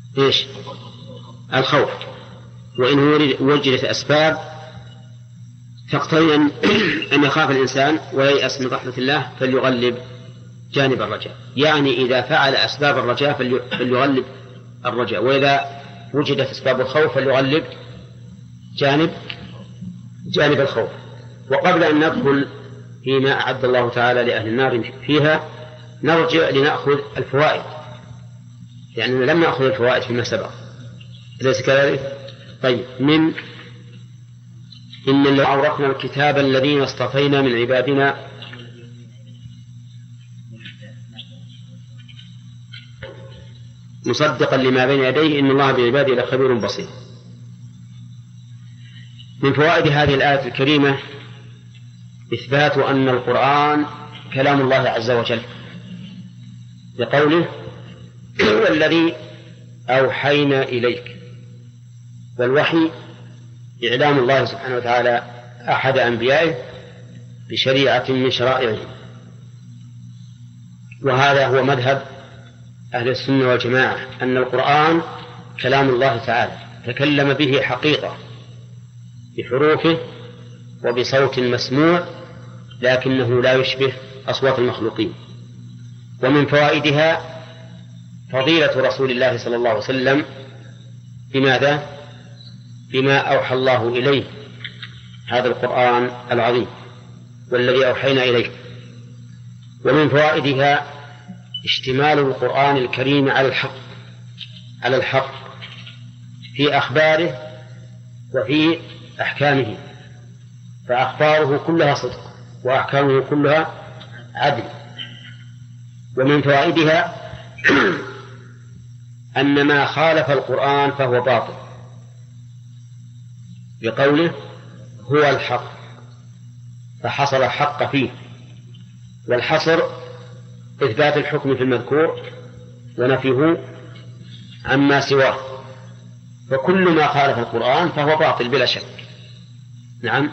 إيش؟ الخوف. وإن وجدت أسباب تقتضي أن يخاف الإنسان وييأس من رحمة الله فليغلب جانب الرجاء، يعني إذا فعل أسباب الرجاء فليغلب الرجاء، وإذا وجدت أسباب الخوف فليغلب جانب الخوف. وقبل أن ندخل فيما أعد الله تعالى لأهل النار فيها نرجع لنأخذ الفوائد، لأننا لم نأخذ الفوائد فيما سبق، أليس كذلك؟ طيب، إن لو أورثنا الكتاب الذين اصطفينا من عبادنا مصدقا لما بين يديه إن الله بعباده لخبير بصير. من فوائد هذه الآية الكريمة إثبات أن القرآن كلام الله عز وجل، بقوله والذي أوحينا إليك. والوحي إعلام الله سبحانه وتعالى أحد أنبيائه بشريعة من شرائعه، وهذا هو مذهب أهل السنة والجماعة، أن القرآن كلام الله تعالى تكلم به حقيقة بحروفه وبصوت مسموع، لكنه لا يشبه أصوات المخلوقين. ومن فوائدها فضيلة رسول الله صلى الله عليه وسلم بماذا؟ بما أوحى الله إليه هذا القرآن العظيم والذي أوحينا إليه. ومن فوائدها اشتمال القرآن الكريم على الحق في أخباره وفي أحكامه، فأخباره كلها صدق وأحكامه كلها عدل. ومن فوائدها أن ما خالف القرآن فهو باطل، بقوله هو الحق فحصر الحق فيه. والحصر إثبات الحكم في المذكور ونفيه عما سواه، فكل ما خالف القرآن فهو باطل بلا شك. نعم.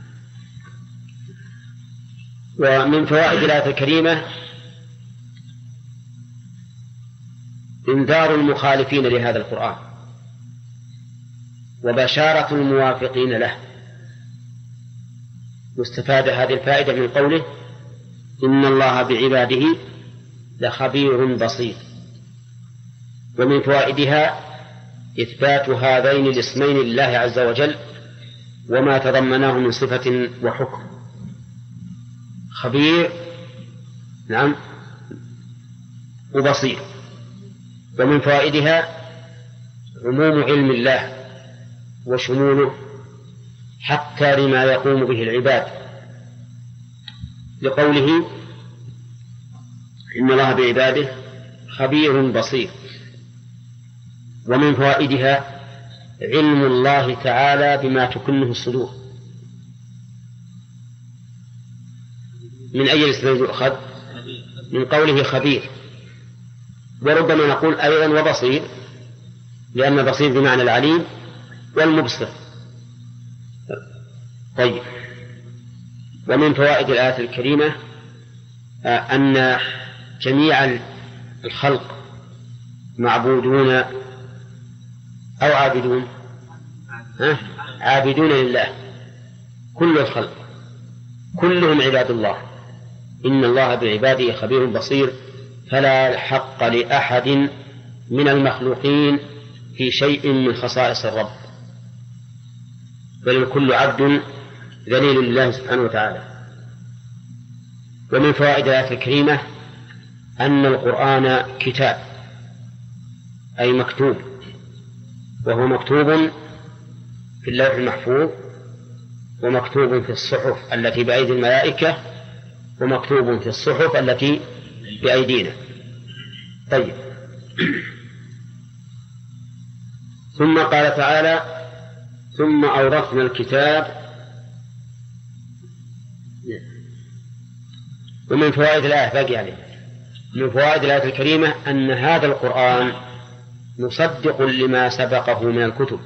ومن فوائد الآية الكريمة إنذار المخالفين لهذا القرآن وبشارة الموافقين له. مستفاد هذه الفائدة من قوله إن الله بعباده لخبير بصير. ومن فوائدها إثبات هذين الاسمين لله عز وجل وما تضمناه من صفة وحكم، خبير نعم وبصير. ومن فوائدها عموم علم الله وشموله حتى لما يقوم به العباد، لقوله إن الله بعباده خبير بصير. ومن فوائدها علم الله تعالى بما تكنه الصدور. من أي الاسمين يؤخذ؟ من قوله خبير، وربما نقول أيضا وبصير، لأن بصير بمعنى العليم والمبصر. طيب. ومن فوائد الآية الكريمة أن جميع الخلق معبودون أو عابدون، عابدون لله، كل الخلق كلهم عباد الله. إن الله بعباده خبير بصير، فلا حق لأحد من المخلوقين في شيء من خصائص الرب، بل الكل عبد ذليل لله سبحانه وتعالى. ومن فوائد الآية الكريمة أن القرآن كتاب، أي مكتوب، وهو مكتوب في اللوح المحفوظ، ومكتوب في الصحف التي بأيدي الملائكة، ومكتوب في الصحف التي بأيدينا. طيب. ثم قال تعالى ثم أورثنا الكتاب. ومن فوائد الآية باقي عليه، من فوائد الآية الكريمة أن هذا القرآن مصدق لما سبقه من الكتب،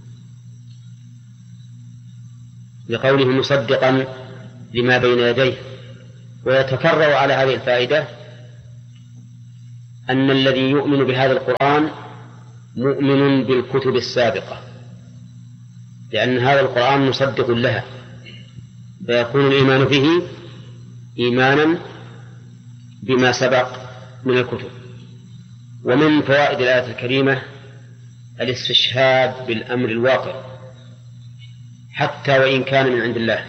لقوله مصدقا لما بين يديه. ويتفرع على هذه الفائدة أن الذي يؤمن بهذا القرآن مؤمن بالكتب السابقة، لأن هذا القرآن مصدق لها، فيكون الإيمان به إيمانا بما سبق من الكتب. ومن فوائد الآية الكريمة الاستشهاد بالأمر الواقع حتى وإن كان من عند الله،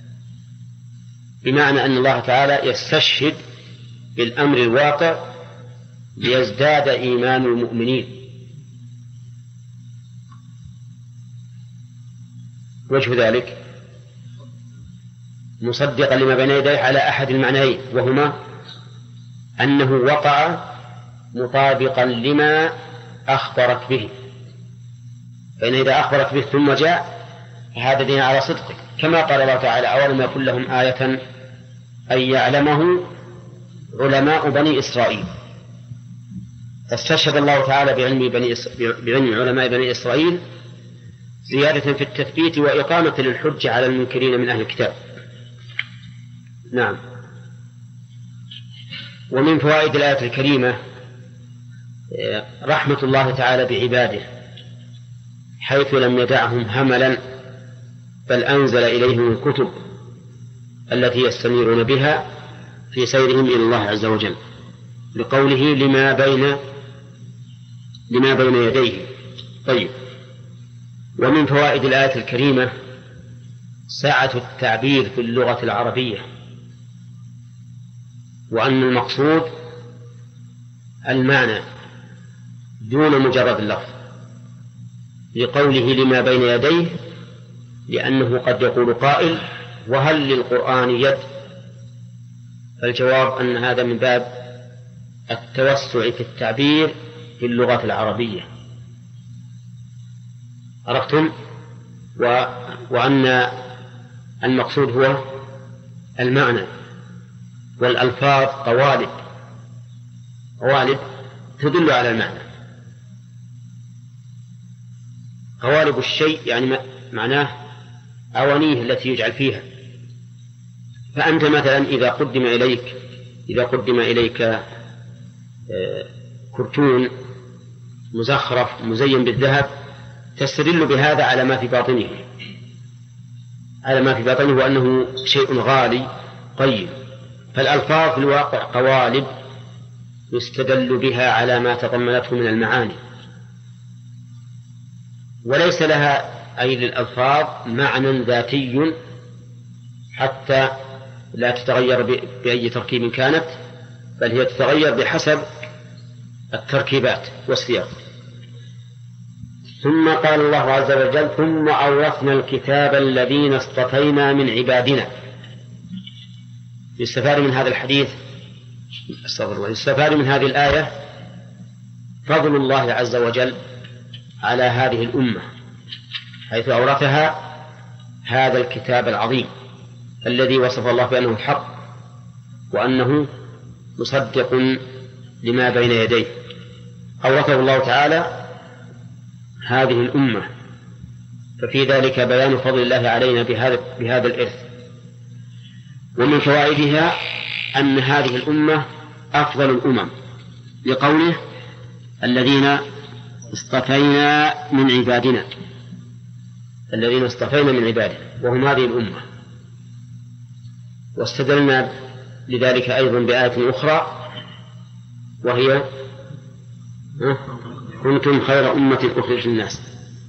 بمعنى أن الله تعالى يستشهد بالأمر الواقع ليزداد إيمان المؤمنين. وجه ذلك مصدقا لما بين يديه على أحد المعنيين، وهما أنه وقع مطابقا لما أخبرك به، فإن إذا أخبرك به ثم جاء فهذا دين على صدقك، كما قال الله تعالى: أولم يكن لهم آية أن يعلمه علماء بني إسرائيل. فاستشهد الله تعالى بعلم علماء بني إسرائيل زيادة في التثبيت وإقامة للحجة على المنكرين من أهل الكتاب. نعم. ومن فوائد الآية الكريمة رحمة الله تعالى بعباده، حيث لم يدعهم هملا، بل أنزل إليهم الكتب التي يستنيرون بها في سيرهم إلى الله عز وجل، لقوله لما بين يديه. طيب. ومن فوائد الآية الكريمة سعة التعبير في اللغة العربية، وأن المقصود المعنى دون مجرد اللفظ، لقوله لما بين يديه، لأنه قد يقول قائل: وهل للقرآن يد؟ فالجواب أن هذا من باب التوسع في التعبير في اللغة العربية. عرفتم؟ وأن المقصود هو المعنى، والألفاظ قوالب تدل على المعنى. قوالب الشيء يعني معناه أوانيه التي يجعل فيها. فأنت مثلا إذا قدم إليك كرتون مزخرف مزين بالذهب، تستدل بهذا على ما في باطنه وأنه شيء غالي قيم. فالألفاظ في الواقع قوالب يستدل بها على ما تضمنته من المعاني، وليس لها أي للألفاظ معنى ذاتي حتى لا تتغير بأي تركيب كانت، بل هي تتغير بحسب التركيبات والسياق. ثم قال الله عز وجل: ثم أورثنا الكتاب الذين اصطفينا من عبادنا. يستفاد من هذا الحديث يستفاد من هذه الآية فضل الله عز وجل على هذه الأمة، حيث أورثها هذا الكتاب العظيم الذي وصف الله بأنه الحق وأنه مصدق لما بين يديه. أورثه الله تعالى هذه الأمة، ففي ذلك بيان فضل الله علينا بهذا الإرث. ومن فوائدها أن هذه الأمة أفضل الأمم، لقوله: الذين اصطفينا من عبادنا، الذين اصطفينا من عبادنا، وهم هذه الأمة. واستدلنا لذلك أيضا بآية أخرى، وهي: كنتم خير أمة أخرجت للناس.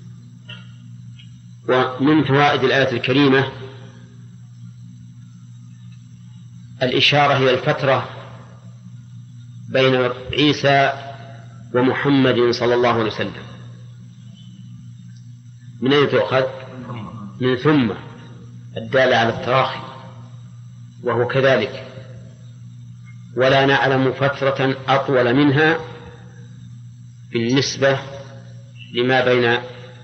ومن فوائد الآية الكريمة الإشارة إلى الفترة بين عيسى ومحمد صلى الله عليه وسلم. من أين تؤخذ؟ من ثم الدالة على التراخي، وهو كذلك، ولا نعلم فترة أطول منها بالنسبة لما بين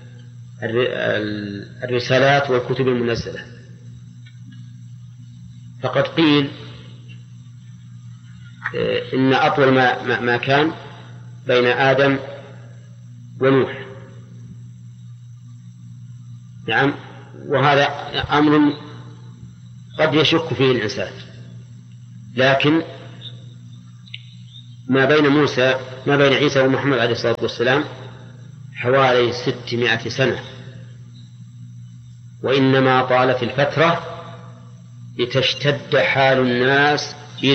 الرسالات والكتب المنزلة. فقد قيل إن أطول ما كان بين آدم ونوح. نعم، وهذا أمر قد يشك فيه الإنسان، لكن ما بين عيسى ومحمد عليه الصلاة والسلام حوالي 600 سنة، وإنما طالت الفترة لتشتد حال الناس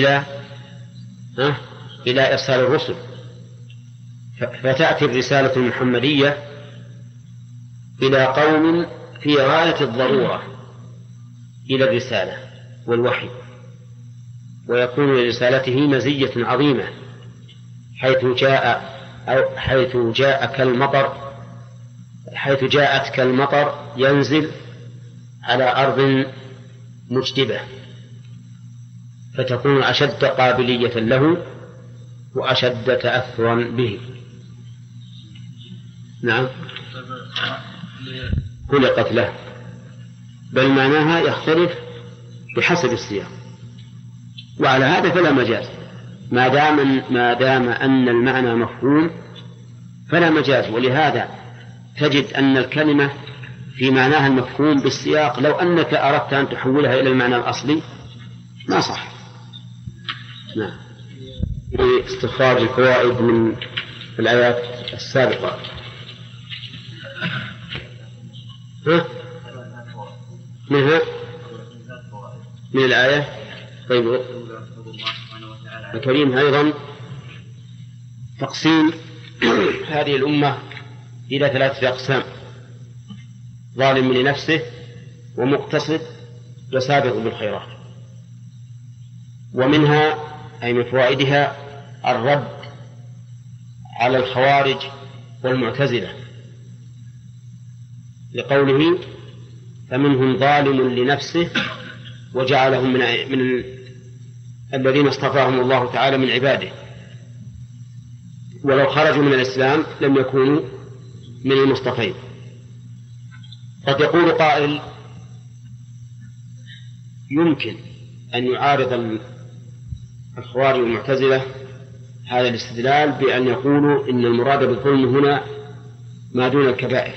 إلى إرسال الرسل، فتأتي الرسالة المحمدية إلى قوم في غاية الضرورة إلى الرسالة والوحي، ويكون لرسالته مزية عظيمة حيث جاءت كالمطر ينزل على أرض مجدبة، فتكون أشد قابلية له وأشد تأثرا به. نعم، خلقت له، بل معناها يختلف بحسب السياق، وعلى هذا فلا مجاز، ما دام أن المعنى مفهوم فلا مجاز. ولهذا تجد أن الكلمة في معناها المفهوم بالسياق لو أنك أردت أن تحولها إلى المعنى الأصلي ما صح. نعم، استخراج الفوائد من الآيات السابقة. منها من الآية. طيب، الكريم أيضا تقسيم هذه الأمة إلى 3 أقسام: ظالم لنفسه، ومقتصد، وسابق بالخيرات. ومنها أي من فوائدها الرد على الخوارج والمعتزلة، لقوله: فمنهم ظالم لنفسه وجعلهم من الذين اصطفاهم الله تعالى من عباده، ولو خرجوا من الإسلام لم يكونوا من المصطفين. قد يقول قائل: يمكن أن يعارض الخوارج والمعتزلة هذا الاستدلال بأن يقولوا إن المراد بالظلم هنا ما دون الكبائر،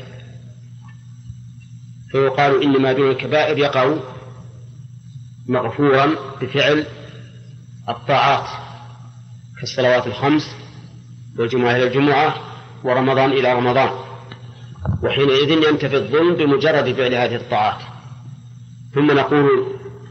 فيقال إن ما دون الكبائر يقع مغفورا بفعل الطاعات كالصلوات الخمس والجمعة إلى الجمعة ورمضان إلى رمضان، وحينئذ ينتفي الظلم بمجرد فعل هذه الطاعات. ثم نقول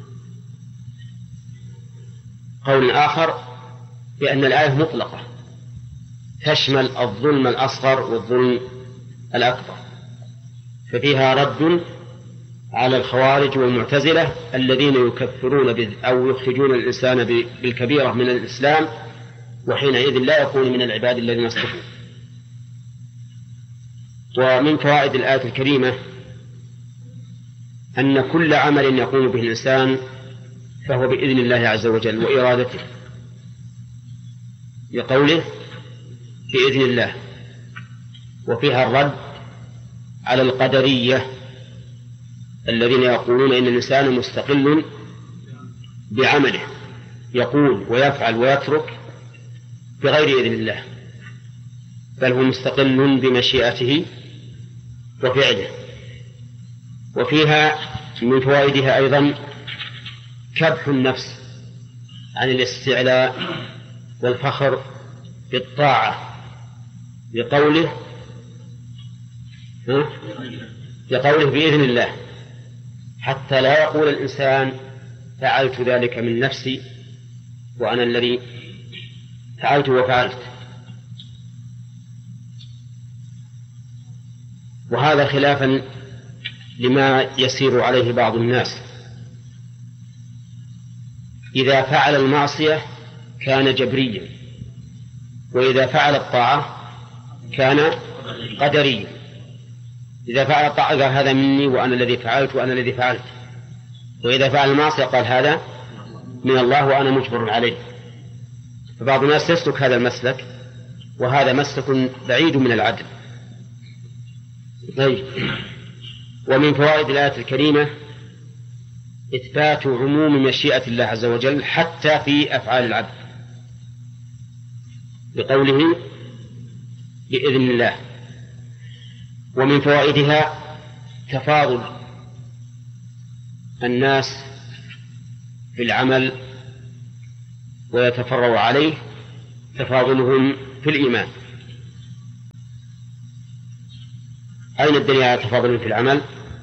قول آخر بأن الآية مطلقة تشمل الظلم الأصغر والظلم الأكبر، ففيها رد على الخوارج والمعتزلة الذين يكفرون أو يخرجون الإنسان بالكبيرة من الإسلام، وحينئذ لا يكون من العباد الذين اصطفوا. ومن فوائد الآية الكريمة أن كل عمل يقوم به الإنسان فهو بإذن الله عز وجل وإرادته، لقوله بإذن الله. وفيها الرد على القدرية الذين يقولون إن الإنسان مستقل بعمله، يقول ويفعل ويترك بغير إذن الله، بل هو مستقل بمشيئته وفعله. وفيها من فوائدها أيضا كبح النفس عن الاستعلاء والفخر بالطاعة، لقوله بإذن الله، حتى لا يقول الإنسان فعلت ذلك من نفسي وأنا الذي فعلت وفعلت. وهذا خلافا لما يسير عليه بعض الناس، إذا فعل المعصية كان جبريا، وإذا فعل الطاعة كان قدريا. إذا فعل الطاعة قال هذا مني وأنا الذي فعلت وأنا الذي فعلت، وإذا فعل المعصية قال هذا من الله وأنا مجبر عليه. فبعض الناس يسلك هذا المسلك، وهذا مسلك بعيد من العدل. طيب، ومن فوائد الآية الكريمة إثبات عموم مشيئة الله عز وجل حتى في أفعال العبد، بقوله بإذن الله. ومن فوائدها تفاضل الناس في العمل ويتفرع عليه تفاضلهم في الإيمان. أين الدليل على تفاضلهم في العمل؟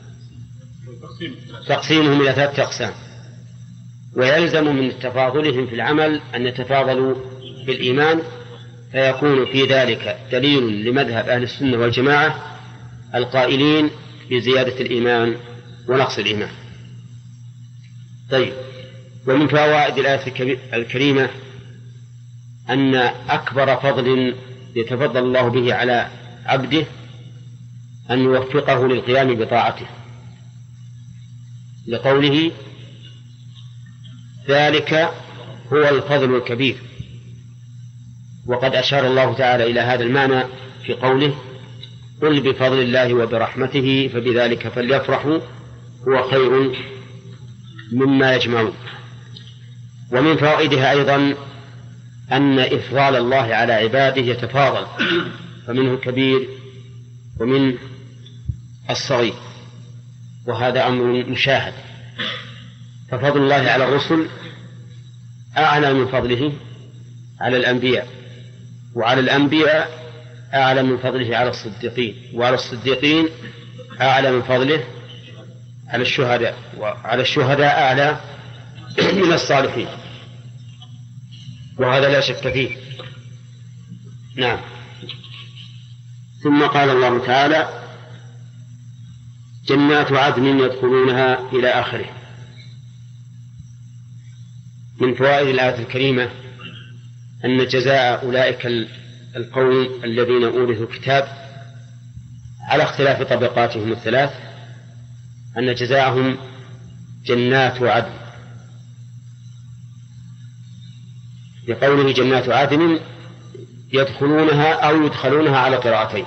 تقسيمهم إلى 3 أقسام. ويلزم من تفاضلهم في العمل أن يتفاضلوا في الإيمان، فيكون في ذلك دليل لمذهب أهل السنة والجماعة القائلين بزيادة الإيمان ونقص الإيمان. طيب، ومن فوائد الآية الكريمة أن أكبر فضل يتفضل الله به على عبده أن يوفقه للقيام بطاعته، لقوله ذلك هو الفضل الكبير. وقد أشار الله تعالى إلى هذا المعنى في قوله قل بفضل الله وبرحمته فبذلك فليفرحوا هو خير مما يجمعون. ومن فوائدها أيضا أن إفضال الله على عباده يتفاضل، فمنه الكبير ومن الصغير، وهذا أمر مشاهد. ففضل الله على الرسل أعلى من فضله على الأنبياء، وعلى الأنبياء أعلى من فضله على الصديقين، وعلى الصديقين أعلى من فضله على الشهداء، وعلى الشهداء أعلى من الصالحين، وهذا لا شك فيه. نعم. ثم قال الله تعالى جنات عدن يدخلونها إلى آخره. من فوائد الآية الكريمة أن جزاء أولئك القوم الذين أورثوا الكتاب على اختلاف طبقاتهم الثلاث أن جزاءهم جنات عدن، لقوله جنات عدن يدخلونها أو يدخلونها على قراءتين.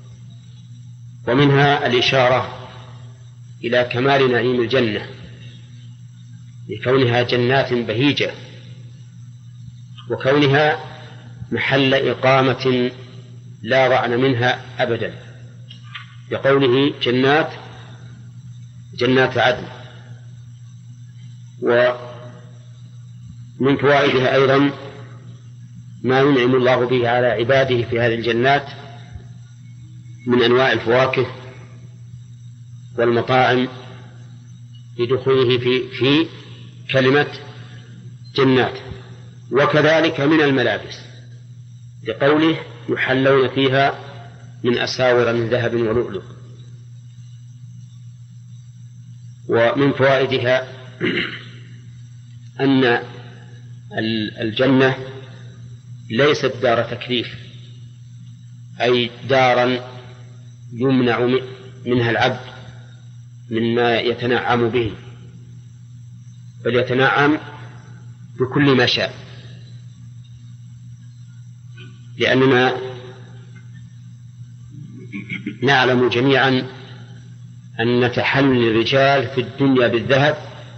ومنها الإشارة إلى كمال نعيم الجنة لكونها جنات بهيجة، وكونها محل إقامة لا ضعن منها أبدا، لقوله جنات عدن. ومن فوائدها أيضا ما ينعم الله به على عباده في هذه الجنات من أنواع الفواكه والمطاعم لدخوله في كلمة جنات، وكذلك من الملابس لقوله يحلون فيها من أساور من ذهب ولؤلؤ. ومن فوائدها أن الجنة ليست دار تكليف، أي دارا يمنع منها العبد مما يتنعم به، بل يتنعم بكل ما شاء، لأننا نعلم جميعا أن تحلل الرجال في الدنيا بالذهب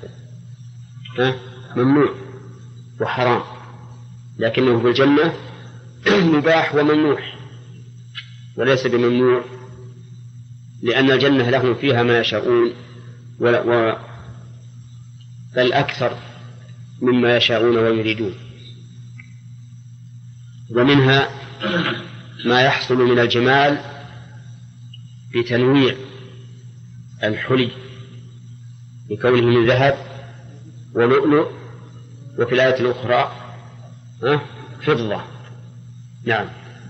ممنوع وحرام، لكنه في الجنة مباح وممنوح وليس بممنوع، لأن الجنة لهم فيها ما يشاءون بل أكثر مما يشاءون ويريدون. ومنها ما يحصل من الجمال بتنويع الحلي بكونه من ذهب ولؤلؤ، وفي الآية الأخرى فضة. نعم.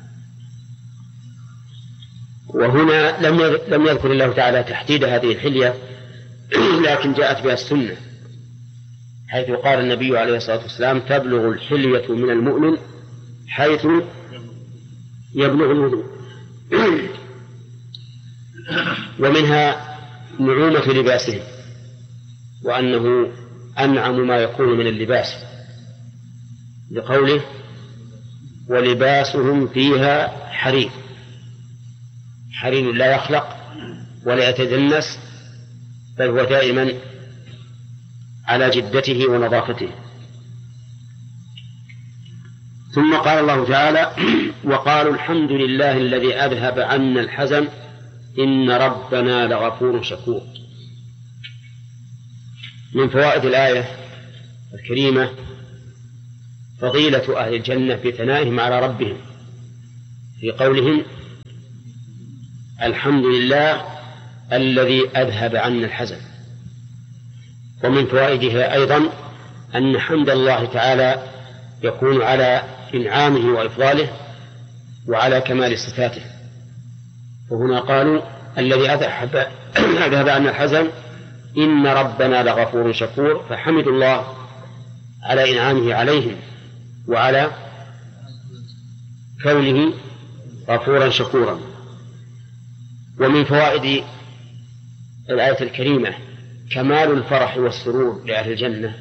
وهنا لم يذكر الله تعالى تحديد هذه الحلية، لكن جاءت بها السنة، حيث قال النبي عليه الصلاة والسلام تبلغ الحلية من المؤمن حيث يبلغ الوضوء. ومنها نعومة لباسهم، وأنه أنعم ما يكون من اللباس، لقوله ولباسهم فيها حرير. حرير لا يخلق ولا يتدنس، بل هو دائما على جدته ونظافته. ثم قال الله تعالى وقالوا الحمد لله الذي أذهب عنا الحزن إن ربنا لغفور شكور. من فوائد الآية الكريمة فضيلة أهل الجنة في ثنائهم على ربهم في قولهم الحمد لله الذي أذهب عنا الحزن. ومن فوائدها أيضا أن حمد الله تعالى يكون على إنعامه وإفضاله وعلى كمال صفاته. وهنا قالوا الذي أذهب عنا الحزن إن ربنا لغفور شكور، فحمدوا الله على إنعامه عليهم وعلى كونه غفورا شكورا. ومن فوائد الآية الكريمة كمال الفرح والسرور لأهل الجنة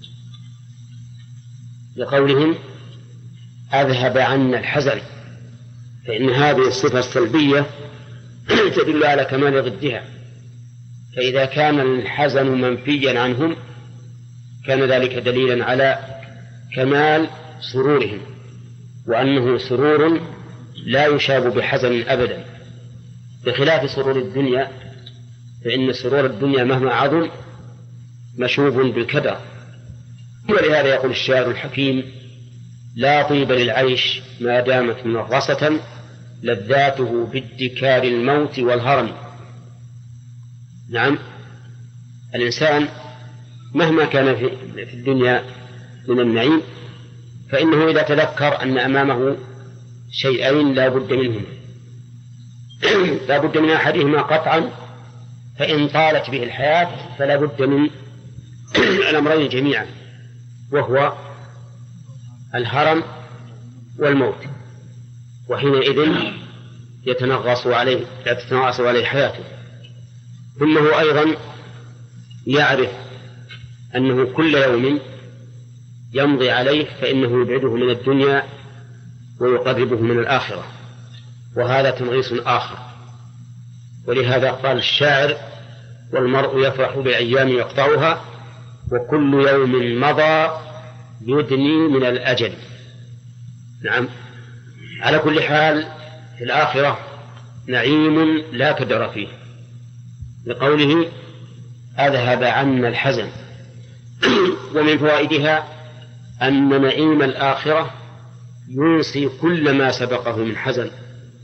لقولهم أذهب عنا الحزن، فإن هذه الصفة السلبية تدل على كمال ضدها، فإذا كان الحزن منفيا عنهم كان ذلك دليلا على كمال سرورهم، وأنه سرور لا يشاب بحزن أبدا، بخلاف سرور الدنيا، فإن سرور الدنيا مهما عظم مشوب بالكدر. ولهذا يقول الشاعر الحكيم لا طيب للعيش ما دامت منغصة لذاته بادكار الموت والهرم. نعم، الإنسان مهما كان في الدنيا من النعيم فإنه إذا تذكر أن أمامه شيئين لا بد منهما، لا بد من أحدهما قطعا، فإن طالت به الحياة فلا بد من الأمرين جميعا، وهو الهرم والموت، وحينئذ يتنغص عليه حياته. ثم هو أيضا يعرف أنه كل يوم يمضي عليه فإنه يبعده من الدنيا ويقربه من الآخرة، وهذا تنغيص آخر. ولهذا قال الشاعر والمرء يفرح بأيام يقطعها وكل يوم مضى يدني من الأجل. نعم، على كل حال في الآخرة نعيم لا كدر فيه، لقوله أذهب عنا الحزن. ومن فوائدها أن نعيم الآخرة ينسي كل ما سبقه من حزن،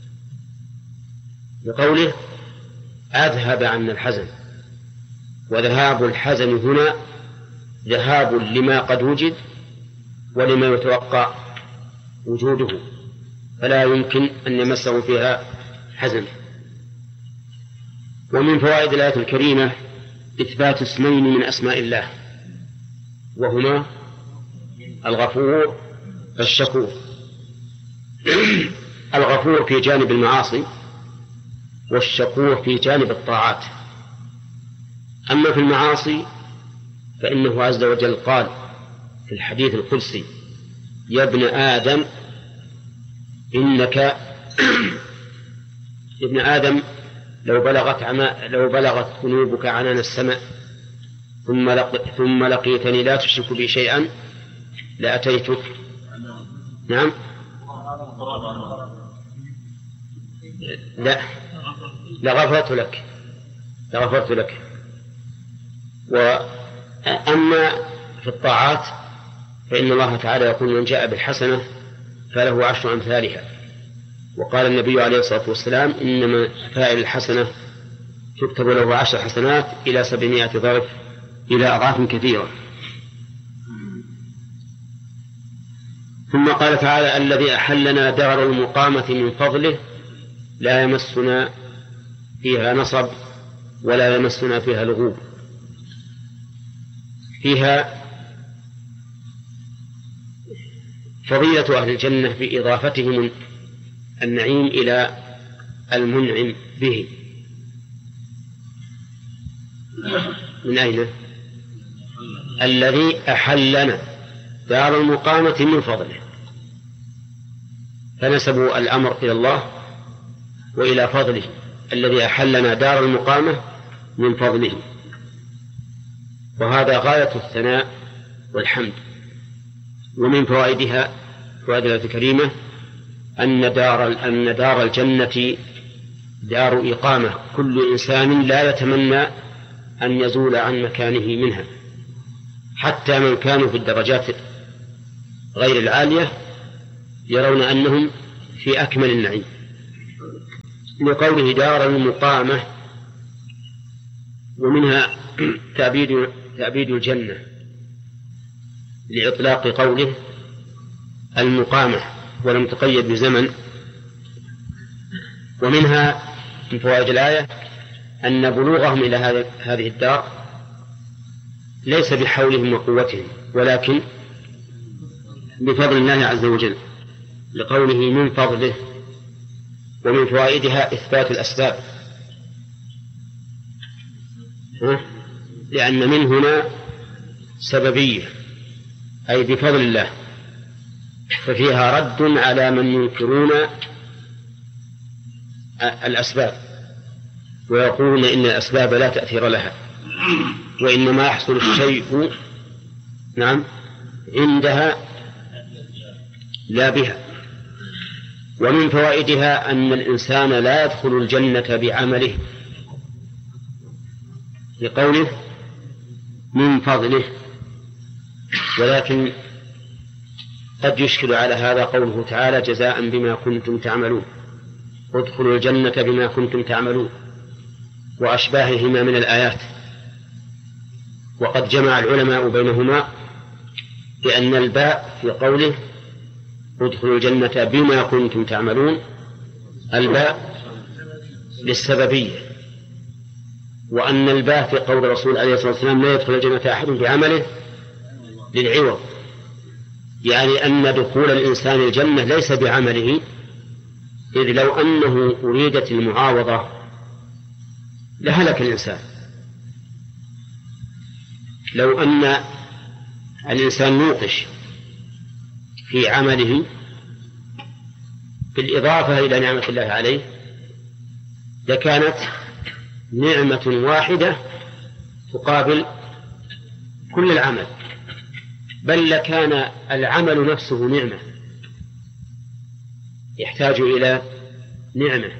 لقوله أذهب عنا الحزن. وذهاب الحزن هنا ذهاب لما قد وجد ولما يتوقع وجوده، فلا يمكن أن يمسه فيها حزن. ومن فوائد الآية الكريمة إثبات اسمين من أسماء الله، وهما الغفور والشكور. الغفور في جانب المعاصي، والشكور في جانب الطاعات. أما في المعاصي فإنه عز وجل قال في الحديث القدسي يا ابن آدم إنك يا ابن آدم لو بلغت ذنوبك عنان السماء ثم لقيتني لا تشرك بي شيئا لأتيتك. نعم، لا لغفرت لك. وأما في الطاعات فإن الله تعالى يقول من جاء بالحسنة فله 10 أمثالها، وقال النبي عليه الصلاة والسلام إنما فاعل الحسنة تكتب له 10 حسنات إلى 700 ضعف إلى أضعاف كثيرة. ثم قال تعالى الذي أحلنا دار المقامة من فضله لا يمسنا فيها نصب ولا يمسنا فيها لغوب. فيها فضيلة أهل الجنة بإضافتهم النعيم إلى المنعم به. من أين؟ الذي أحلنا دار المقامة من فضله، فنسبوا الأمر إلى الله وإلى فضله. الذي أحلنا دار المقامة من فضله، وهذا غاية الثناء والحمد. ومن فوائدها فوائد الآية الكريمة أن دار الجنة دار إقامة، كل إنسان لا يتمنى أن يزول عن مكانه منها، حتى من كانوا في الدرجات غير العالية يرون أنهم في أكمل النعيم. لقوله دار المقامة، ومنها تأبيد الجنة لإطلاق قوله المقامة ولم تقيد بزمن. ومنها من فوائد الآية أن بلوغهم إلى هذه الدار ليس بحولهم وقوتهم، ولكن بفضل الله عز وجل، لقوله من فضله. ومن فوائدها إثبات الأسباب، لأن من هنا سببية، أي بفضل الله، ففيها رد على من ينكرون الأسباب ويقولون إن الأسباب لا تأثير لها، وإنما يحصل الشيء عندها لا بها. ومن فوائدها أن الإنسان لا يدخل الجنة بعمله، لقوله من فضله، ولكن قد يشكل على هذا قوله تعالى جزاء بما كنتم تعملون، ادخلوا الجنة بما كنتم تعملون، وأشباههما من الآيات. وقد جمع العلماء بينهما بأن الباء في قوله ادخلوا الجنة بما كنتم تعملون الباء للسببية، وأن الباء في قول الرسول عليه الصلاة والسلام لا يدخل الجنة أحد بعمله للعوض، يعني أن دخول الإنسان الجنة ليس بعمله، إذ لو أنه أريدت المعاوضة لهلك الإنسان. لو أن الإنسان نوقش في عمله بالإضافة إلى نعمة الله عليه لكانت نعمة واحدة تقابل كل العمل، بل لكان العمل نفسه نعمة يحتاج إلى نعمة،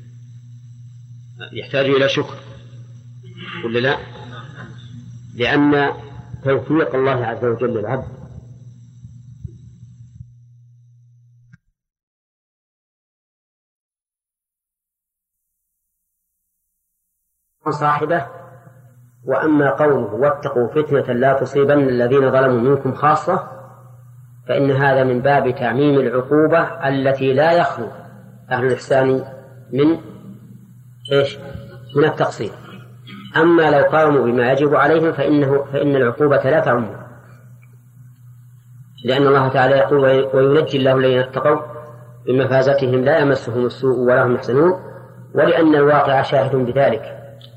يحتاج إلى شكر، ولا لا؟ لأن توفيق الله عز وجل للعبد صاحبه. وأما قوله واتقوا فتنة لا تصيبن الذين ظلموا منكم خاصة، فإن هذا من باب تعميم العقوبة التي لا يخلو أهل الإحسان من التقصير. أما لو قاموا بما يجب عليهم فإن العقوبة لا تعم، لأن الله تعالى يقول وينجي الله الذين اتقوا بمفازتهم لا يمسهم السوء ولا هم يحزنون، ولأن الواقع شاهد بذلك.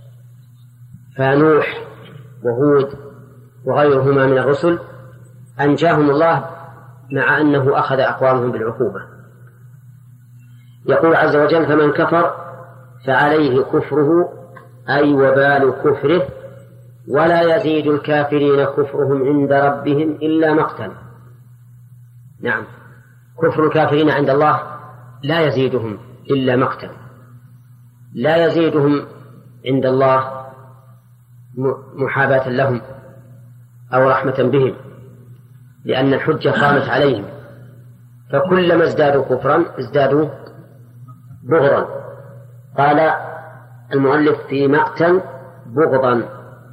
فنوح وهود وغيرهما من الرسل أنجاهم الله مع أنه أخذ أقوامهم بالعقوبة. يقول عز وجل فمن كفر فعليه كفره، أي وبال كفره، ولا يزيد الكافرين كفرهم عند ربهم إلا مقتا. نعم، كفر الكافرين عند الله لا يزيدهم إلا مقتا، لا يزيدهم عند الله محاباة لهم أو رحمة بهم، لأن الحجة قامت عليهم، فكلما ازدادوا كفرا ازدادوا بغضا. قال المؤلف في مقتا بغضا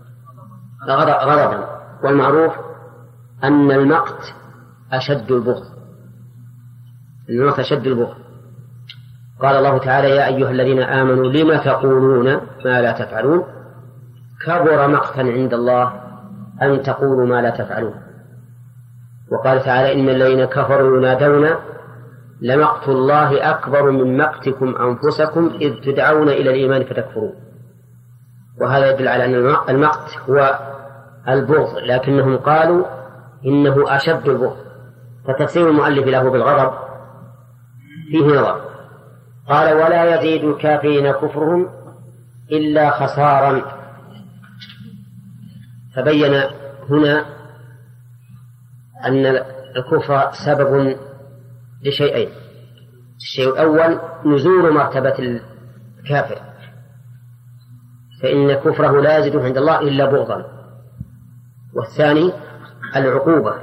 غضبا، والمعروف أن المقت أشد البغض، المقت أشد البغض. قال الله تعالى يا أيها الذين آمنوا لم تقولون ما لا تفعلون، كبر مقتا عند الله أن تقولوا ما لا تفعلون. وقال تعالى إن الذين كفروا ينادون لمقت الله أكبر من مقتكم أنفسكم إذ تدعون إلى الإيمان فتكفرون. وهذا يدل على أن المقت هو البغض، لكنهم قالوا إنه أشد البغض، فتفسير المؤلف له بالغضب فيه نظر. قال ولا يزيد الكافرين كفرهم إلا خسارا، فبين هنا أن الكفر سبب لشيئين: الشيء الأول نزول مرتبة الكافر، فإن كفره لا يزيد عند الله إلا بغضا، والثاني العقوبة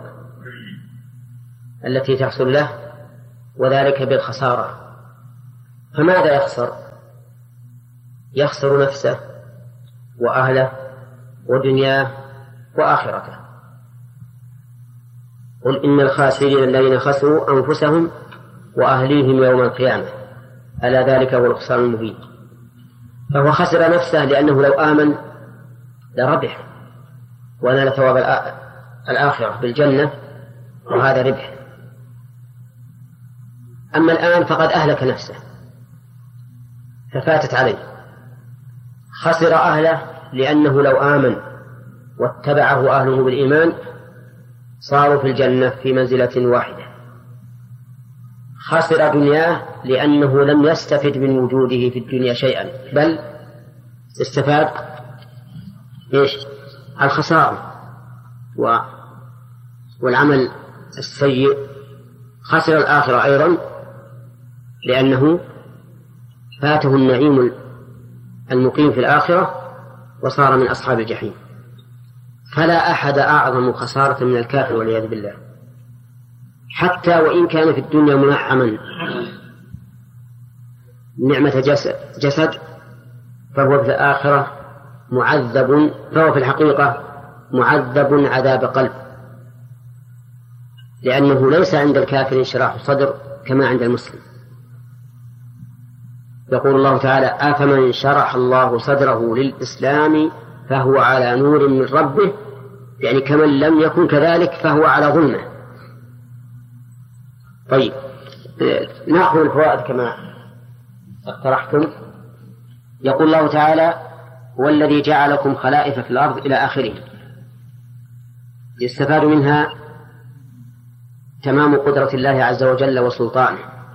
التي تحصل له، وذلك بالخسارة. فماذا يخسر؟ يخسر نفسه وأهله ودنياه وآخرته. قل إن الخاسرين الذين خسروا أنفسهم وأهليهم يوم القيامة ألا ذلك هو الخسران المبين. فهو خسر نفسه لأنه لو آمن لربح ونال ثواب الآخرة بالجنة، وهذا ربح. أما الآن فقد أهلك نفسه ففاتت عليه. خسر أهله لأنه لو آمن واتبعه أهله بالإيمان صاروا في الجنة في منزلة واحدة. خسر دنياه لأنه لم يستفد من وجوده في الدنيا شيئا، بل استفاد الخسارة والعمل السيء. خسر الآخرة أيضا لأنه فاته النعيم المقيم في الآخرة وصار من أصحاب الجحيم. فلا أحد أعظم خسارة من الكافر والعياذ بالله، حتى وإن كان في الدنيا منعما نعمة جسد فهو في الآخرة معذب، فهو في الحقيقة معذب عذاب قلب، لأنه ليس عند الكافر انشراح صدر كما عند المسلم. يقول الله تعالى أفمن شرح الله صدره للإسلام فهو على نور من ربه، يعني كمن لم يكن كذلك فهو على ظلمه. طيب نأخذ الفوائد كما اقترحتم. يقول الله تعالى هو الذي جعلكم خلائف في الأرض إلى آخره. يستفاد منها تمام قدرة الله عز وجل وسلطانه،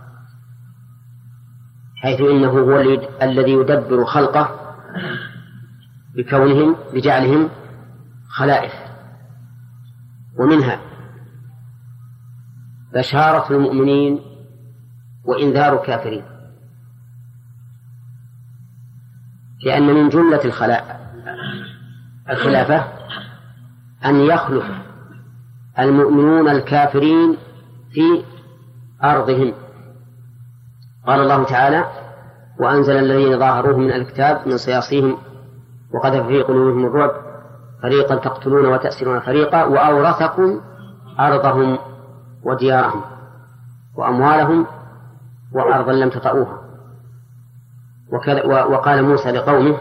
حيث إنه هو الذي يدبر خلقه بجعلهم خلائف. ومنها بشارة المؤمنين وإنذار الكافرين، لأن من جملة الخلافة أن يخلف المؤمنون الكافرين في أرضهم. قال الله تعالى وأنزل الذين ظاهروهم من الكتاب من صياصيهم وقذف في قلوبهم الرعب فريقا تقتلون وتأسرون فريقا وأورثكم أرضهم وديارهم وأموالهم وأرضا لم تطئوها. وقال موسى لقومه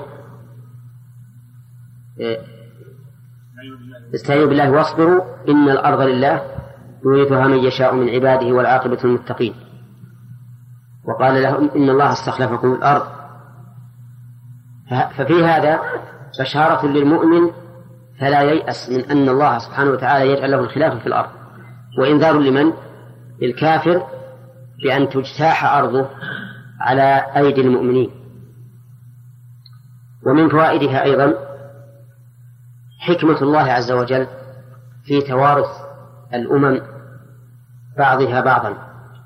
استعينوا بالله واصبروا إن الأرض لله يورثها من يشاء من عباده والعاقبة للمتقين. وقال لهم إن الله استخلفكم الأرض. ففي هذا بشارة للمؤمن فلا ييأس من أن الله سبحانه وتعالى يجعل له الخلافة في الأرض، وإنذار لمن؟ للكافر بأن تجتاح أرضه على أيدي المؤمنين. ومن فوائدها أيضا حكمة الله عز وجل في توارث الأمم بعضها بعضا،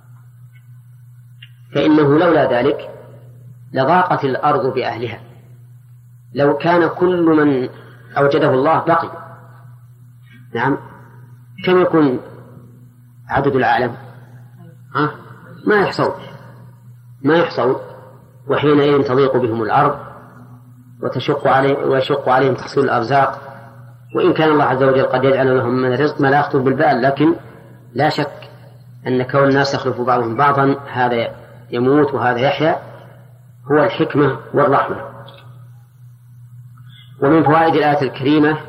فإنه لولا ذلك لضاقت الأرض بأهلها. لو كان كل من أوجده الله بقي، نعم، كم يكون عدد العالم؟ ما يحصل، وحينئذ تضيق بهم الأرض ويشق عليهم تحصيل الأرزاق. وإن كان الله عز وجل قد يجعل لهم من الرزق ما لا يخطر بالبال، لكن لا شك أن كون الناس يخلف بعضهم بعضا، هذا يموت وهذا يحيا، هو الحكمة والرحمة. ومن فوائد الآية الكريمة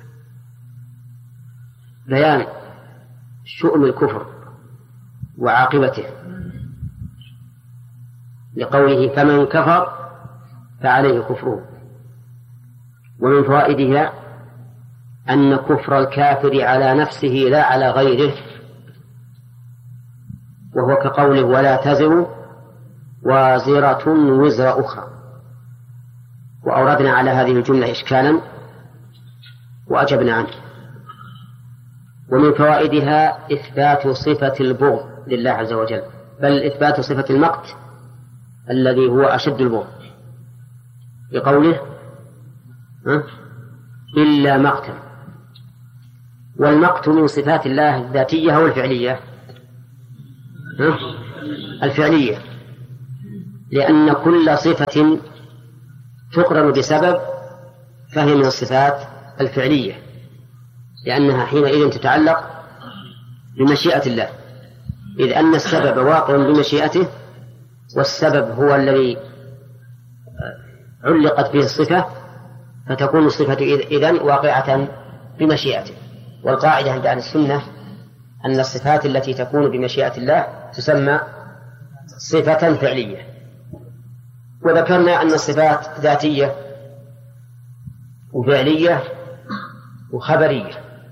بيان شؤم الكفر وعاقبته، لقوله فمن كفر فعليه كفره. ومن فوائدها أن كفر الكافر على نفسه لا على غيره، وهو كقوله ولا تزر وازرة وزر أخرى. وأوردنا على هذه الجملة إشكالا وأجبنا عنه. ومن فوائدها إثبات صفة البغض لله عز وجل، بل إثبات صفة المقت الذي هو أشد البغض، بقوله إلا مقتا. والمقت من صفات الله الذاتية أو الفعلية؟ الفعلية، لأن كل صفة تقرن بسبب فهي من الصفات الفعلية، لأنها حينئذ تتعلق بمشيئة الله، إذ أن السبب واقع بمشيئته، والسبب هو الذي علقت به الصفة، فتكون الصفة إذن واقعة بمشيئته. والقاعدة عند أهل السنة أن الصفات التي تكون بمشيئة الله تسمى صفة فعلية. وذكرنا أن الصفات ذاتية وفعلية وخبرية.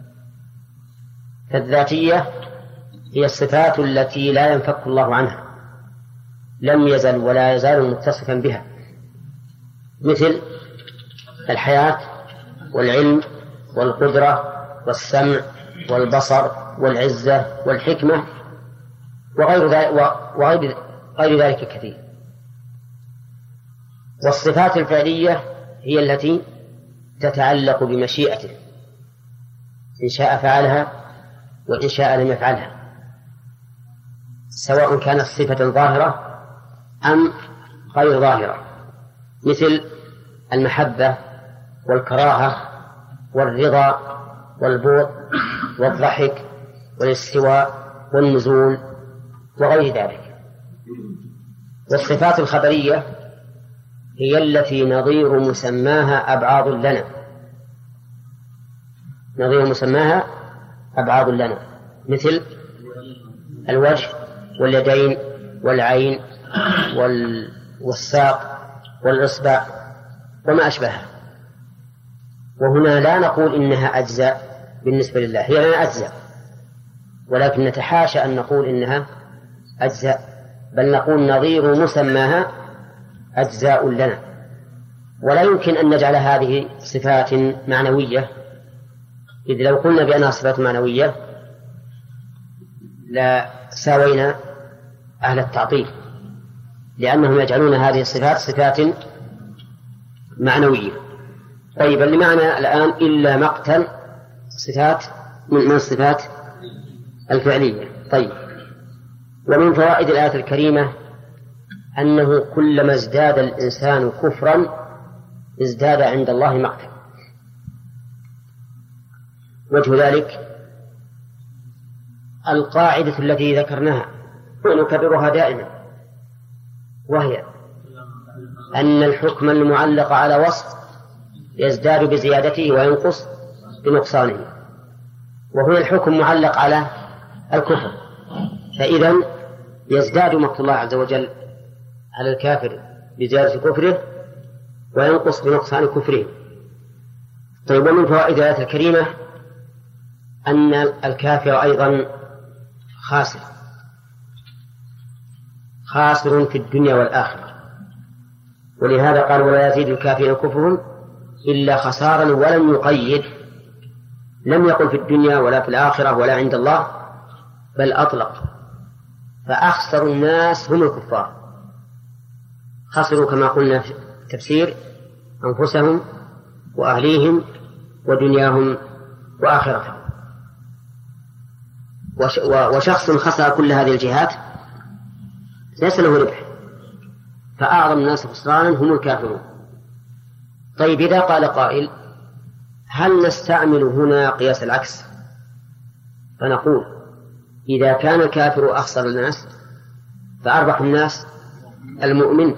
فالذاتية هي الصفات التي لا ينفك الله عنها، لم يزل ولا يزال متصفا بها، مثل الحياة والعلم والقدرة والسمع والبصر والعزة والحكمة وغير ذلك كثير. والصفات الفعلية هي التي تتعلق بمشيئته، إن شاء فعلها وإن شاء لم يفعلها، سواء كانت صفة ظاهرة أم غير ظاهرة، مثل المحبة والكراهة والرضا والبغض والضحك والاستواء والنزول وغير ذلك. والصفات الخبرية هي التي نظير مسماها أبعاض لنا، نظير مسماها أبعاض لنا، مثل الوجه واليدين والعين والساق والإصبع وما أشبهها. وهنا لا نقول إنها أجزاء بالنسبة لله، هي لنا أجزاء، ولكن نتحاشى أن نقول إنها أجزاء، بل نقول نظير مسماها أجزاء لنا. ولا يمكن أن نجعل هذه صفات معنوية، إذ لو قلنا بأنها صفات معنوية لا ساوينا أهل التعطيل، لأنهم يجعلون هذه الصفات صفات معنوية. طيب، اللي معنا الآن إلا مقتل صفات من الصفات الفعلية. طيب، ومن فوائد الآية الكريمة أنه كلما ازداد الإنسان كفرا ازداد عند الله مقتا. وجه ذلك القاعدة التي ذكرناها ونكررها دائما، وهي أن الحكم المعلق على وصف يزداد بزيادته وينقص بنقصانه، وهنا الحكم معلق على الكفر، فإذا يزداد مقت الله عز وجل على الكافر بزيادة كفره وينقص بنقصان كفره. طيب، ومن فوائد الآية الكريمة أن الكافر أيضا خاسر في الدنيا والآخرة، ولهذا قال ولا يزيد الكافرين كفرهم إلا خسارا، ولم يقيد، لم يقل في الدنيا ولا في الآخرة ولا عند الله، بل أطلق. فأخسر الناس هم الكفار، خسروا كما قلنا في التفسير أنفسهم وأهليهم ودنياهم وآخرتهم. وشخص خسر كل هذه الجهات ليس له ربح، فأعظم الناس خسرانا هم الكافرون. طيب، إذا قال قائل هل نستعمل هنا قياس العكس فنقول إذا كان الكافر أخسر الناس فأربح الناس المؤمن؟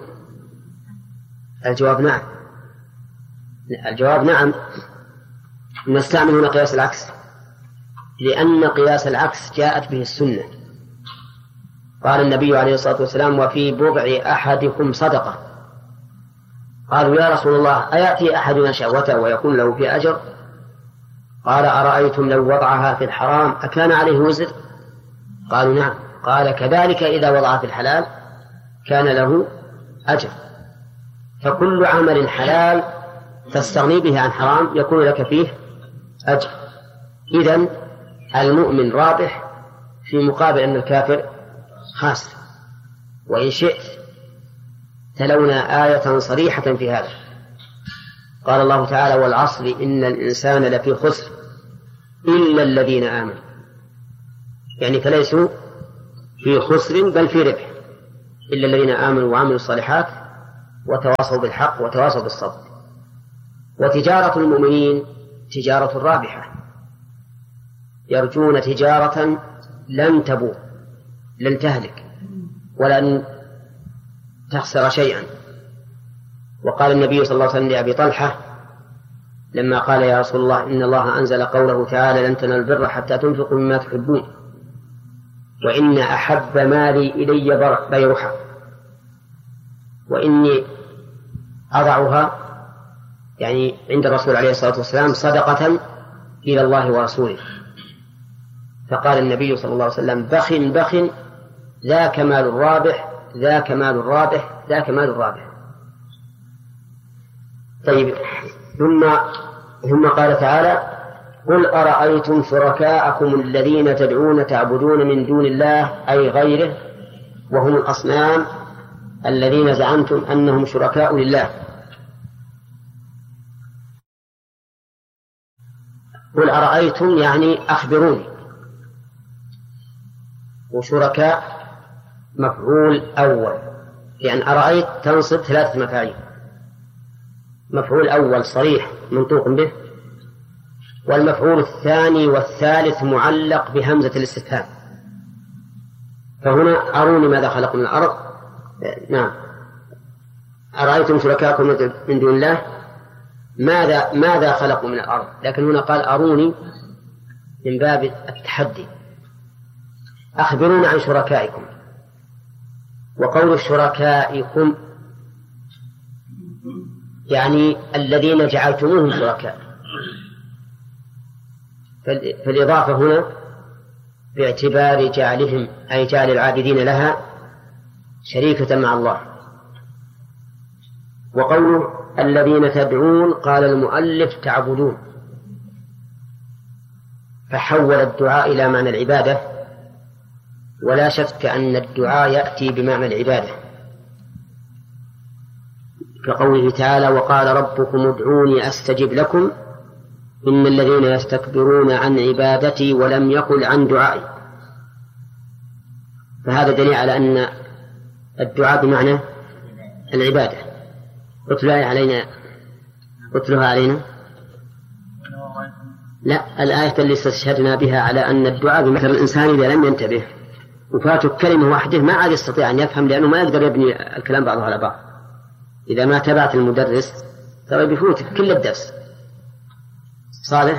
الجواب نعم، نستعمل هنا قياس العكس، لأن قياس العكس جاءت به السنة. قال النبي عليه الصلاة والسلام وفي بضع أحدكم صدقة. قالوا يا رسول الله أيأتي أحدنا شهوته ويكون له في أجر؟ قال أرأيتم لو وضعها في الحرام أكان عليه وزر؟ قالوا نعم. قال كذلك إذا وضعها في الحلال كان له أجر. فكل عمل حلال تستغني به عن حرام يكون لك فيه أجر. إذن المؤمن رابح في مقابل أن الكافر خاسر. وإن شئت تلونا آية صريحة في هذا. قال الله تعالى والعصر إن الإنسان لفي خسر إلا الذين آمنوا، يعني فليسوا في خسر بل في ربح، إلا الذين آمنوا وعملوا الصالحات وتواصوا بالحق وتواصوا بالصبر. وتجارة المؤمنين تجارة رابحة، يرجون تجارة لن تبور، لن تهلك ولن تخسر شيئا. وقال النبي صلى الله عليه وسلم لأبي طلحة لما قال يا رسول الله إن الله أنزل قوله تعالى لن تنالوا البر حتى تنفقوا مما تحبون وإن أحب مالي إلي بيرحة وإني أضعها يعني عند الرسول عليه الصلاة والسلام صدقة إلى الله ورسوله. فقال النبي صلى الله عليه وسلم بخ بخ ذاك مال الرابح ذاك مال الرابح ذاك مال الرابح. طيب ثم قال تعالى قل أرأيتم شركاءكم الذين تدعون تعبدون من دون الله أي غيره وهم الأصنام الذين زعمتم أنهم شركاء لله. قل أرأيتم يعني أخبروني. وشركاء مفعول أول، يعني أرأيت تنصب 3 مفاعيل، مفعول أول صريح منطوق به، والمفعول الثاني والثالث معلق بهمزة الاستفهام. فهنا أروني ماذا خلقوا من الأرض. نعم أرأيتم شركاءكم من دون الله ماذا خلقوا من الأرض، لكن هنا قال أروني من باب التحدي. أخبرونا عن شركائكم. وقول شركائكم يعني الذين جعلتموهم شركاء، فالإضافة هنا باعتبار جعلهم أي جعل العابدين لها شريكة مع الله. وقوله الذين تدعون قال المؤلف تعبدون، فحول الدعاء إلى معنى العبادة، ولا شك أن الدعاء يأتي بمعنى العبادة، كقوله تعالى وقال ربكم ادعوني أستجب لكم إن الذين يستكبرون عن عبادتي ولم يقل عن دعائي. فهذا دليل على أن الدعاء بمعنى العبادة. اتلها علينا. لا، الآية اللي استشهدنا بها على أن الدعاء بمثل الإنسان إذا لم ينتبه وفاته كلمة واحدة ما عاد يستطيع أن يفهم، لأنه ما يقدر يبني الكلام بعضه على بعض. إذا ما تبعت المدرس ترى بيفوت كل الدرس. صالح.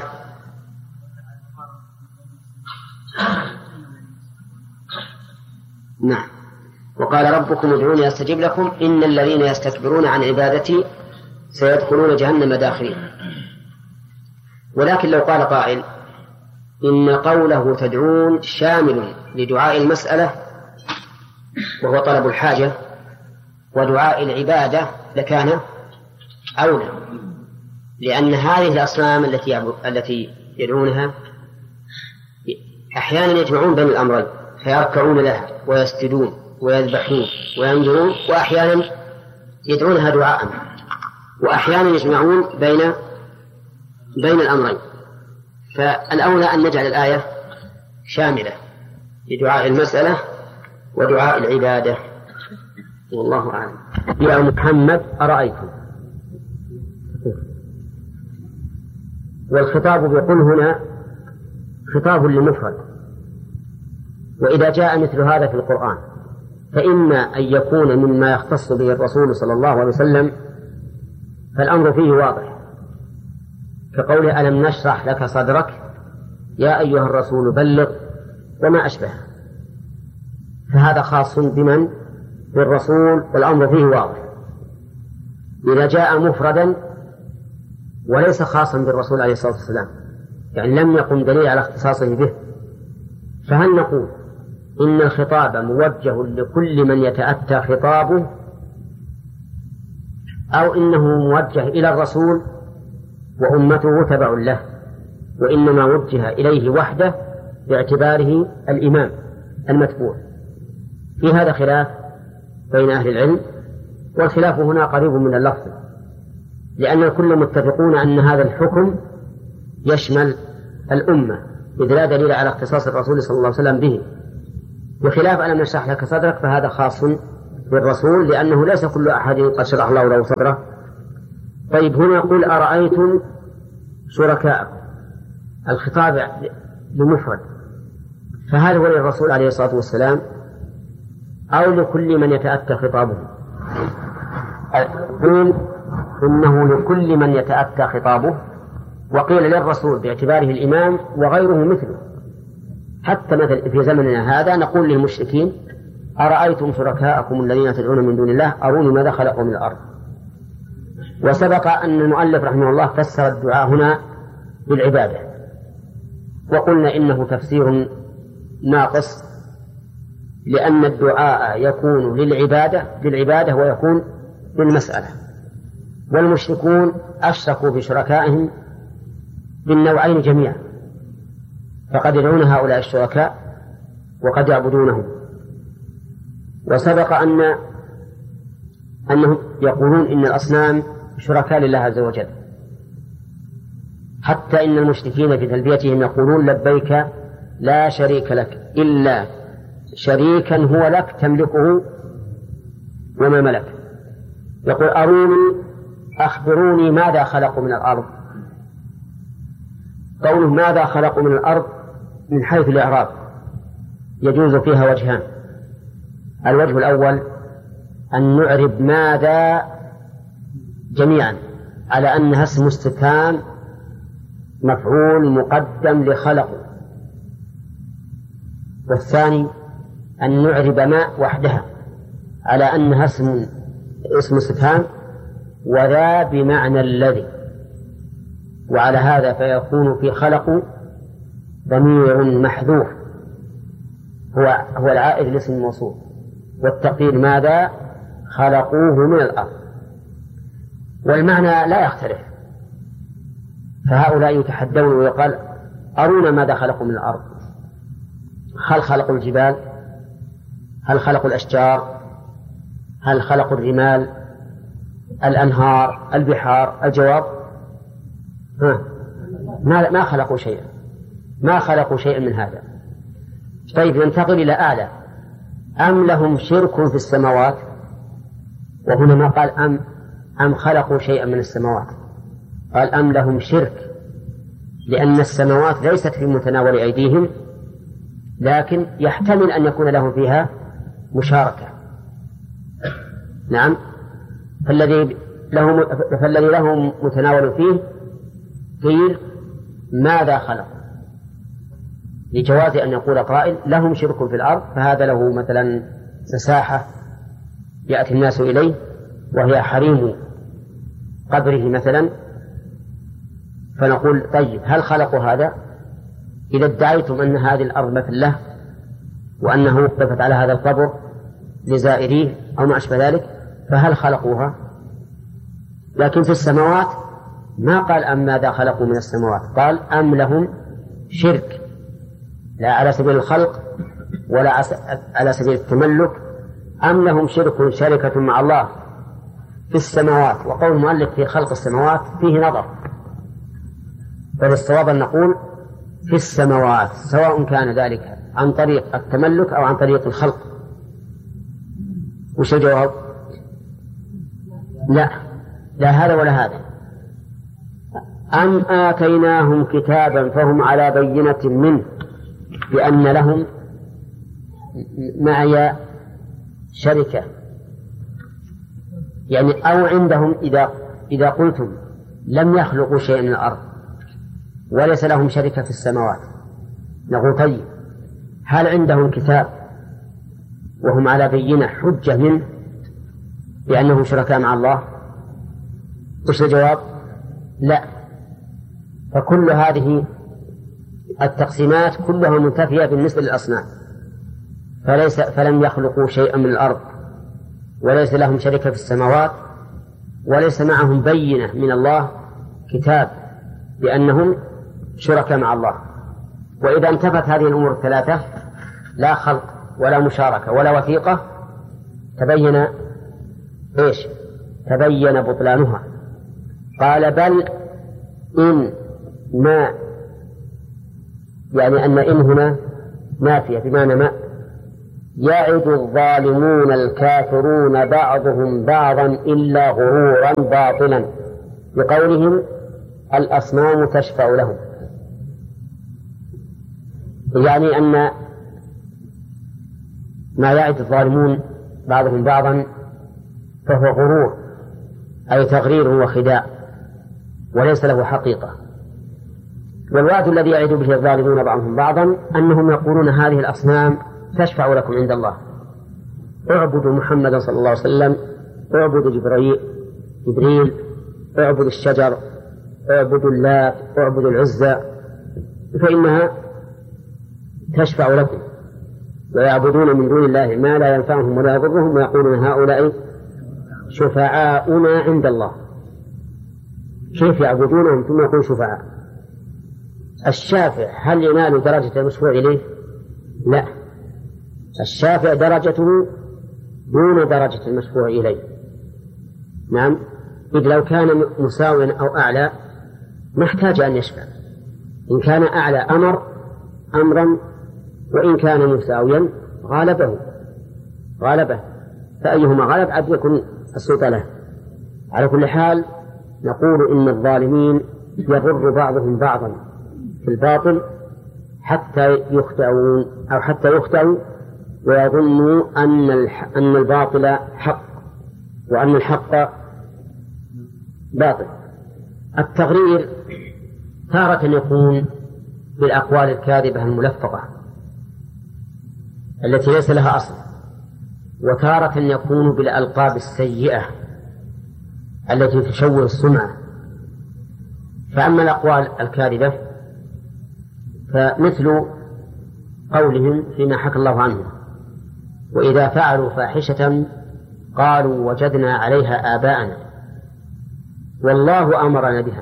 نعم. وقال ربكم ادعوني أستجب لكم إن الذين يستكبرون عن عبادتي سيدخلون جهنم داخلين. ولكن لو قال قائل إن قوله تدعون شامل لدعاء المسألة وهو طلب الحاجة ودعاء العبادة لكان أولى، لأن هذه الأصنام التي يدعونها أحيانا يجمعون بين الأمرين فيركعون لها ويسجدون ويذبحون وينذرون، وأحيانا يدعونها دعاء، وأحيانا يجمعون بين الأمرين. فالأولى أن نجعل الآية شاملة لدعاء المسألة ودعاء العبادة، والله أعلم. يا محمد أرأيتم، والخطاب بقول هنا خطاب للمفرد، وإذا جاء مثل هذا في القرآن فإما أن يكون مما يختص به الرسول صلى الله عليه وسلم فالأمر فيه واضح، كقوله ألم نشرح لك صدرك يا أيها الرسول بلغ وما أشبه، فهذا خاص بمن؟ بالرسول، والأمر فيه واضح. إذا جاء مفردا وليس خاصا بالرسول عليه الصلاة والسلام، يعني لم يقم دليل على اختصاصه به، فهل نقول إن الخطاب موجه لكل من يتأتى خطابه، أو إنه موجه إلى الرسول وأمته تبع له، وإنما وجه إليه وحده باعتباره الإمام المتبوع؟ في هذا خلاف بين أهل العلم، والخلاف هنا قريب من اللفظ، لأن الكل متفقون أن هذا الحكم يشمل الأمة، إذ لا دليل على اختصاص الرسول صلى الله عليه وسلم به، بخلاف ألم نشرح لك صدرك فهذا خاص بالرسول لأنه ليس كل أحد قد شرح الله له صدره. طيب هنا قل أرأيتم شركاءكم، الخطاب لمفرد، فهل هو للرسول عليه الصلاة والسلام أو لكل من يتأتى خطابه؟ قيل إنه لكل من يتأتى خطابه، وقيل للرسول باعتباره الإمام وغيره مثله. حتى مثل في زمننا هذا نقول للمشركين أرأيتم شركاءكم الذين تدعون من دون الله أروني ماذا خلقوا من الأرض. وسبق أن المؤلف رحمه الله فسر الدعاء هنا بالعبادة، وقلنا إنه تفسير ناقص، لأن الدعاء يكون للعبادة ويكون للمسألة، والمشركون أشركوا بشركائهم بالنوعين جميعا، فقد يدعون هؤلاء الشركاء وقد يعبدونهم. وسبق أنهم يقولون إن الأصنام شركاء لله عز وجل، حتى إن المشركين في تلبيتهم يقولون لبيك لا شريك لك إلا شريكا هو لك تملكه وما ملك. يقول أروني أخبروني ماذا خلقوا من الأرض. قوله ماذا خلقوا من الأرض من حيث الإعراب يجوز فيها وجهان. الوجه الأول أن نعرب ماذا جميعا على أنها اسم استفهام مفعول مقدم لخلق، والثاني أن نعرب ما وحدها على أنها اسم استفهام وذا بمعنى الذي، وعلى هذا فيكون في خلق ضمير محذوف هو العائد لاسم الموصول، والتقدير ماذا خلقوه من الأرض، والمعنى لا يختلف. فهؤلاء يتحدون ويقال أرونا ماذا خلقوا من الأرض. هل خلقوا الجبال؟ هل خلقوا الأشجار؟ هل خلقوا الرمال؟ الأنهار؟ البحار؟ الجواب ما خلقوا شيئا، ما خلقوا شيئا من هذا. طيب ننتقل إلى أعلى، أم لهم شرك في السماوات؟ وهنا ما قال أم خلقوا شيئا من السماوات، قال أم لهم شرك، لأن السماوات ليست في متناول أيديهم، لكن يحتمل أن يكون لهم فيها مشاركة. نعم، فالذي لهم متناول فيه قيل ماذا خلق، لجواز أن يقول قائل لهم شرك في الأرض، فهذا له مثلا مساحة يأتي الناس إليه وهي حريم قبره مثلا، فنقول طيب هل خلقوا هذا؟ إذا ادعيتم أن هذه الأرض مثل له وأنه وقفت على هذا القبر لزائريه أو ما أشبه ذلك، فهل خلقوها؟ لكن في السماوات ما قال أم ماذا خلقوا من السماوات، قال أم لهم شرك، لا على سبيل الخلق ولا على سبيل التملك. أم لهم شركة مع الله في السماوات، وقول المؤلف في خلق السماوات فيه نظر، فالصواب أن نقول في السماوات، سواء كان ذلك عن طريق التملك أو عن طريق الخلق. وش الجواب؟ لا هذا ولا هذا. أم آتيناهم كتابا فهم على بينة منه بأن لهم معي شركة، يعني أو عندهم إذا قلتم لم يخلقوا شيئا من الأرض وليس لهم شركة في السماوات، نقول طيب هل عندهم كتاب وهم على بينة حجة منه بأنهم شركاء مع الله؟ وش الجواب؟ لا. فكل هذه التقسيمات كلها منتفية بالنسبة للأصنام، فلم يخلقوا شيئا من الأرض وليس لهم شركة في السماوات وليس معهم بينة من الله كتاب بأنهم شركاء مع الله. وإذا انتفت هذه الأمور الثلاثة، لا خلق ولا مشاركة ولا وثيقة، تبين بطلانها. قال بل إن ما، يعني أن إن هنا نافية بمعنى ما، يعد الظالمون الكافرون بعضهم بعضا إلا غرورا باطلا، بقولهم الأصنام تشفع لهم، يعني أن ما يعد الظالمون بعضهم بعضا فهو غرور، أي تغرير وخداع وليس له حقيقة. والوعد الذي يعد به الظالمون بعضهم بعضا أنهم يقولون هذه الأصنام تشفع لكم عند الله، اعبدوا محمدا صلى الله عليه وسلم، اعبدوا جبريل، اعبدوا الشجر، اعبدوا اللات، اعبدوا العزى، فإنها تشفع لكم. ويعبدون من دون الله ما لا ينفعهم ولا يضرهم ويقولون هؤلاء شفعاؤنا عند الله. كيف يعبدونهم ثم يقول شفعاء؟ الشافع هل ينال درجة المشفوع إليه؟ لا، الشافع درجته دون درجة المشفوع إليه. نعم، إذ لو كان مساويا أو أعلى ما احتاج أن يشفع. إن كان أعلى أمرا، وإن كان مساويا غالبه، فأيهما غلب عد يكون السلطة له. على كل حال نقول إن الظالمين يغر بعضهم بعضا في الباطل حتى يخدعوا ويظنوا أن الباطل حق وأن الحق باطل. التغرير تارة يكون بالأقوال الكاذبة الملفقة التي ليس لها أصل، وتارة يكون بالألقاب السيئة التي تشوه السمعة. فأما الأقوال الكاذبة فمثل قولهم فيما حكى الله عنه: وإذا فعلوا فاحشة قالوا وجدنا عليها آباءنا والله أمرنا بها.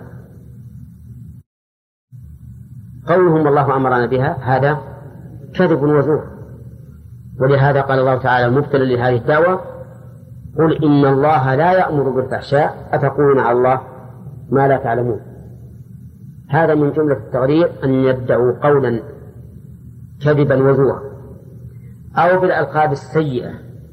قولهم والله أمرنا بها هذا كذب وزور، ولهذا قال الله تعالى مبتلا لهذه الدعوة: قل إن الله لا يأمر بالفحشاء أتقولون على الله ما لا تعلمون. هذا من جملة التغرير أن يدعوا قولا كذبا وزورا. أو بالألقاب السيئة: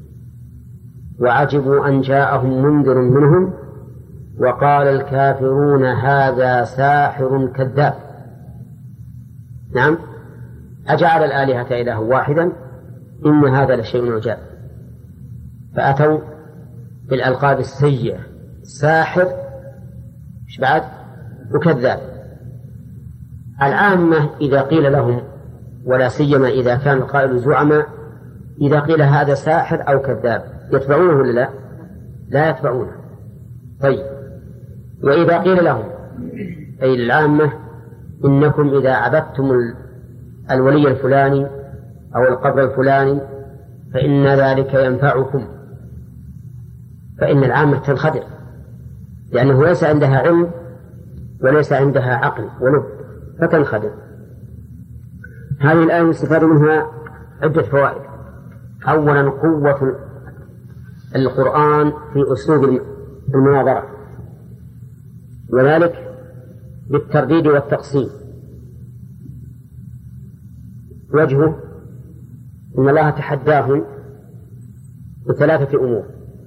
وعجبوا أن جاءهم منذر منهم وقال الكافرون هذا ساحر كذاب. نعم، أجعل الآلهة إله واحدا إن هذا لشيء عجاب. فأتوا بالألقاب السيئة: ساحر إيش بعد؟ وكذاب. العامة إذا قيل لهم، ولا سيما إذا كان القائل زعماء، إذا قيل هذا ساحر أو كذاب يتبعونه ولا لا؟ لا يتبعونه. طيب، وإذا قيل لهم أي العامة إنكم إذا عبدتم الولي الفلاني أو القبر الفلاني فإن ذلك ينفعكم، فإن العامة تنخدع، لأنه ليس عندها علم وليس عندها عقل ولب، فتنخدع. هذه الآية يستفاد منها عدة فوائد. أولا قوة القرآن في أسلوب المناظرة، وذلك بالترديد والتقسيم. وجهه إن الله تحداهم بثلاثة أمور: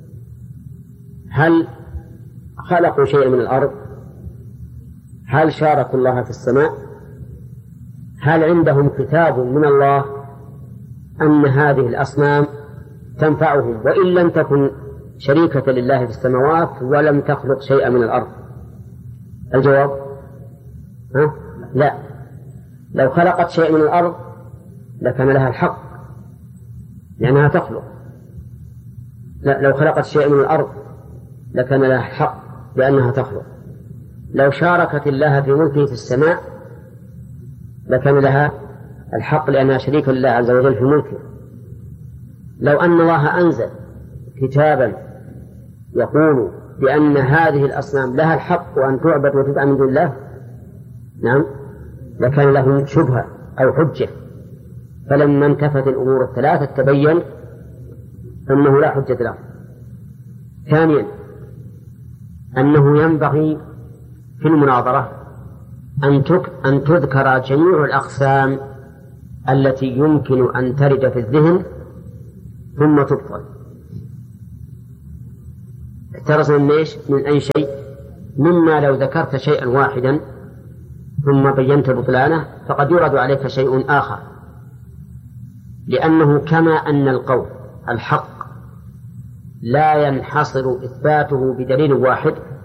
هل خلقوا شيئا من الأرض؟ هل شاركوا الله في السماء؟ هل عندهم كتاب من الله أن هذه الأصنام تنفعهم وإن لم تكن شريكة لله في السماوات ولم تخلق شيئا من الأرض؟ الجواب لا. لو خلقت شيئا من الأرض لكان لها الحق لأنها تخلق. لا، لو خلقت شيئا من الأرض لكان لها الحق لأنها تخلق. لو شاركت الله في ملكه في السماء لكان لها الحق لأنها شريك لله عز وجل في ملكه. لو أن الله أنزل كتابا يقول بأن هذه الأصنام لها الحق وأن تعبد وتدعى من دون الله، نعم، لكان له شبهة أو حجة. فلما انتفت الأمور الثلاثة تبين أنه لا حجة له. ثانيا أنه ينبغي في المناظرة أن تذكر جميع الأقسام التي يمكن أن ترد في الذهن ثم تبطل. احترز من أي شيء؟ مما لو ذكرت شيئا واحدا ثم بينت بطلانه فقد يرد عليك شيء آخر، لأنه كما أن القول الحق لا ينحصر إثباته بدليل واحد،